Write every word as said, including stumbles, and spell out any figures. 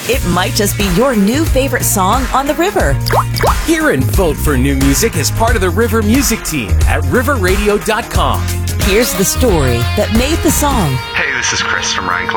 it might just be your new favorite song on the river. Hear and vote for new music as part of the River Music Team at river radio dot com. Here's the story that made the song. Hey, this is Chris from Ryan Clark.